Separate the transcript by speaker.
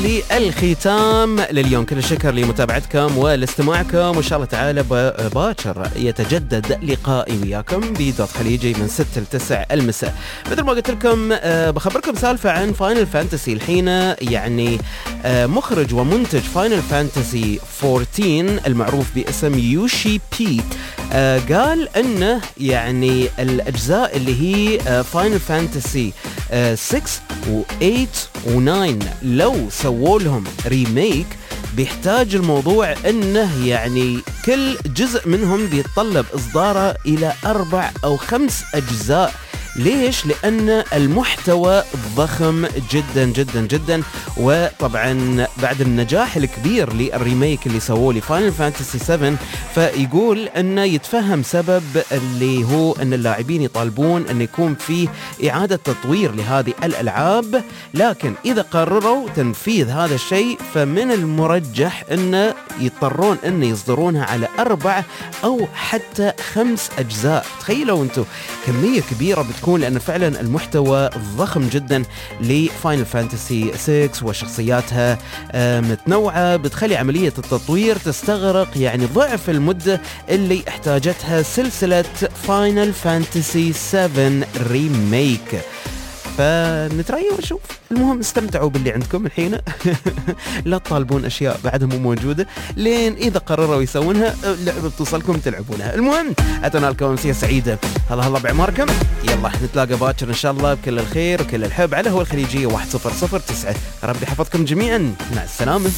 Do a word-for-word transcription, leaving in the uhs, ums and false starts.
Speaker 1: في الختام لليوم كل الشكر لمتابعتكم والاستماعكم، وإن شاء الله تعالى باكر يتجدد لقائي وياكم بدوت خليجي من ستة لتسعة المساء. مثل ما قلت لكم بخبركم سالفة عن فاينل فانتسي. الحين يعني مخرج ومنتج فاينل فانتسي أربعة عشر المعروف باسم يوشي بي قال انه يعني الاجزاء اللي هي فاينل فانتسي ستة و8 و9 لو سووا لهم ريميك بيحتاج الموضوع انه يعني كل جزء منهم بيتطلب اصداره الى اربع او خمس اجزاء. ليش؟ لأن المحتوى ضخم جدا جدا جدا، وطبعا بعد النجاح الكبير للريميك اللي سووه لفاينل فانتسي سبعة فيقول أنه يتفهم سبب اللي هو أن اللاعبين يطالبون أن يكون فيه إعادة تطوير لهذه الألعاب، لكن إذا قرروا تنفيذ هذا الشيء فمن المرجح أن يضطرون أن يصدرونها على أربع أو حتى خمس أجزاء. تخيلوا أنتم كمية كبيرة بتكون، لأن فعلا المحتوى ضخم جدا لفاينل فانتسي ستة وشخصياتها متنوعة، بتخلي عملية التطوير تستغرق يعني ضعف المدة اللي احتاجتها سلسلة فاينل فانتسي سبعة ريميك. فنتريا ونشوف. المهم استمتعوا باللي عندكم الحين لا تطالبون أشياء بعدها مو موجودة، لين إذا قرروا يسوونها اللعبة بتوصلكم تلعبونها. المهم أتمنى لكم أمسية سعيدة. هلا هلا بعماركم، يلا نتلاقى باكر إن شاء الله بكل الخير وكل الحب على هو الخليجية واحد صفر صفر تسعة. ربي حفظكم جميعا، مع السلامة.